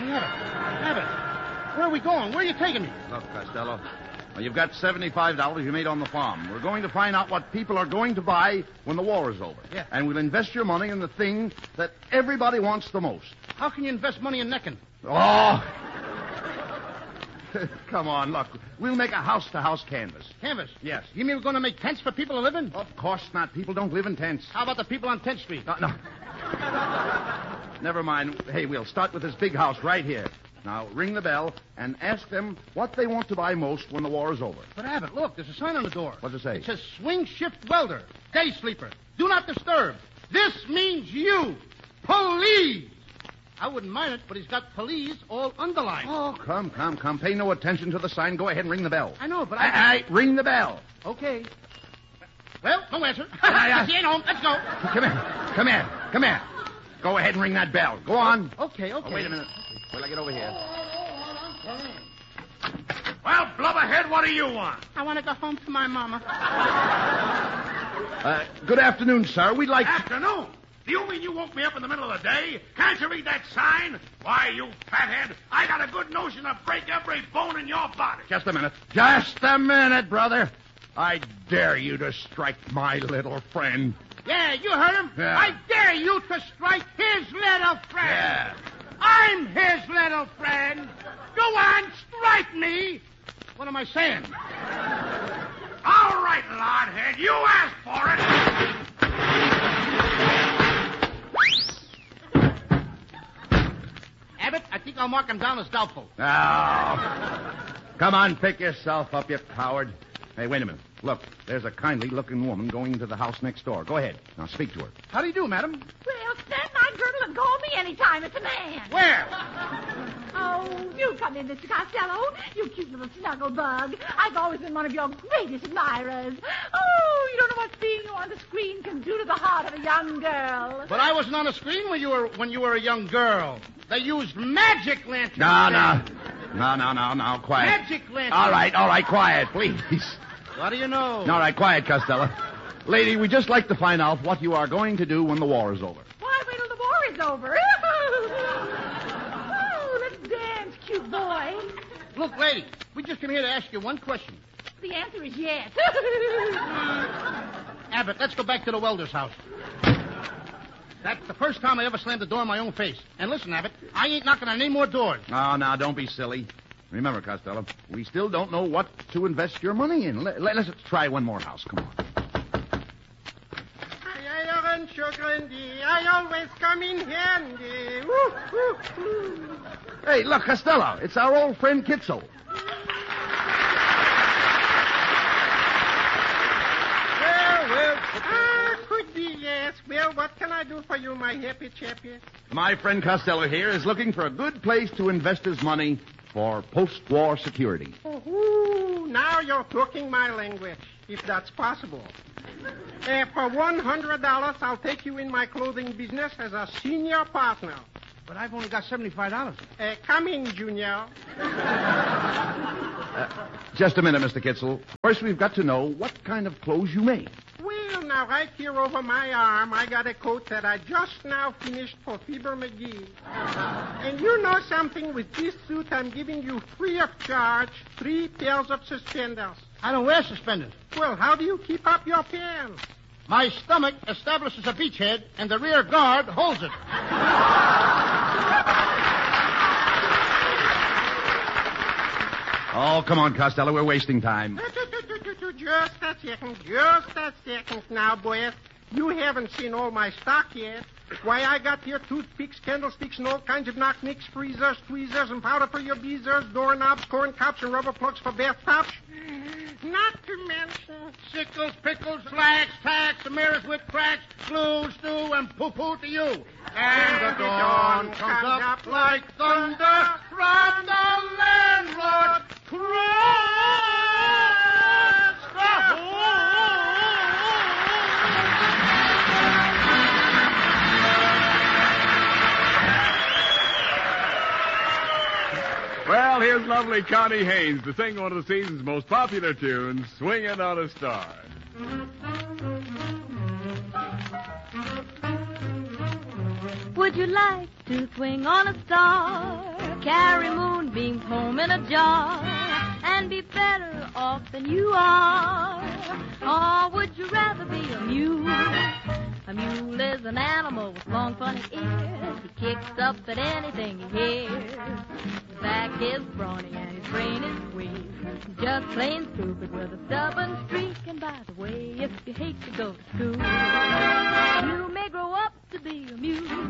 Abbott, where are we going? Where are you taking me? Look, Costello, well, you've got $75 you made on the farm. We're going to find out what people are going to buy when the war is over. Yeah. And we'll invest your money in the thing that everybody wants the most. How can you invest money in necking? Oh! Come on, look. We'll make a house-to-house canvas. Canvas? Yes. You mean we're going to make tents for people to live in? Of course not. People don't live in tents. How about the people on 10th Street? No. Never mind. Hey, we'll start with this big house right here. Now, ring the bell and ask them what they want to buy most when the war is over. But, Abbott, look, there's a sign on the door. What's it say? It says swing shift welder, day sleeper. Do not disturb. This means you. Police. I wouldn't mind it, but he's got police all underlined. Oh, come. Pay no attention to the sign. Go ahead and ring the bell. I know, but ring the bell. Okay. Well, no answer. He ain't home. Let's go. Come here. Go ahead and ring that bell. Go on. Okay. Oh, wait a minute. Till I get over here. Well, blubberhead, what do you want? I want to go home to my mama. Good afternoon, sir. We'd like... Afternoon? Do you mean you woke me up in the middle of the day? Can't you read that sign? Why, you fathead, I got a good notion to break every bone in your body. Just a minute, brother. I dare you to strike my little friend. Yeah, you heard him. Yeah. I dare you to strike his little friend. Yeah. I'm his little friend. Go on, strike me. What am I saying? All right, Lodhead, you asked for it. Abbott, I think I'll mark him down as doubtful. Oh. Come on, pick yourself up, you coward. Hey, wait a minute. Look, there's a kindly-looking woman going into the house next door. Go ahead. Now, speak to her. How do you do, madam? Well, snap my girdle and call me anytime. It's a man. Where? Oh, you come in, Mr. Costello. You cute little snuggle bug. I've always been one of your greatest admirers. Oh, you don't know what seeing you on the screen can do to the heart of a young girl. But I wasn't on the screen when you were a young girl. They used magic lanterns. No, quiet. Magic lanterns. All right, quiet, please. What do you know? All right, quiet, Costello. Lady, we'd just like to find out what you are going to do when the war is over. Why, wait till the war is over. Oh, let's dance, cute boy. Look, lady, we just came here to ask you one question. The answer is yes. Abbott, let's go back to the welder's house. That's the first time I ever slammed the door in my own face. And listen, Abbott, I ain't knocking on any more doors. Oh, now, don't be silly. Remember, Costello, we still don't know what to invest your money in. Let's try one more house. Come on. Iron sugar and I always come in handy. Woo, woo, woo. Hey, look, Costello, it's our old friend Kitzel. Could be, yes. Well, what can I do for you, my happy chappy? My friend Costello here is looking for a good place to invest his money for post-war security. Oh, now you're talking my language, if that's possible. For $100, I'll take you in my clothing business as a senior partner. But I've only got $75. Come in, Junior. Just a minute, Mr. Kitzel. First, we've got to know what kind of clothes you make. Well, now, right here over my arm, I got a coat that I just now finished for Fibber McGee. And you know something? With this suit, I'm giving you free of charge 3 pairs of suspenders. I don't wear suspenders. Well, how do you keep up your pants? My stomach establishes a beachhead, and the rear guard holds it. Oh, come on, Costello. We're wasting time. Just a second now, boys. You haven't seen all my stock yet. Why, I got here toothpicks, candlesticks, and all kinds of knock-nicks, freezers, tweezers, and powder for your beezers, doorknobs, corn cups, and rubber plugs for bathtubs. Not to mention Sickles, pickles, flags, tacks, mirrors with cracks, glue, stew, and poo-poo to you. And the dawn comes up like thunder from the landlord. Well, here's lovely Connie Haynes to sing one of the season's most popular tunes, Swingin' on a Star. Would you like to swing on a star? carry moonbeams home in a jar and be better off than you are? Or would you rather be a mule? A mule is an animal with long, funny ears. He kicks up at anything he hears. His back is brawny and his brain is weak. He's just plain stupid with a stubborn streak. And by the way, if you hate to go to school, you may grow up to be a mule.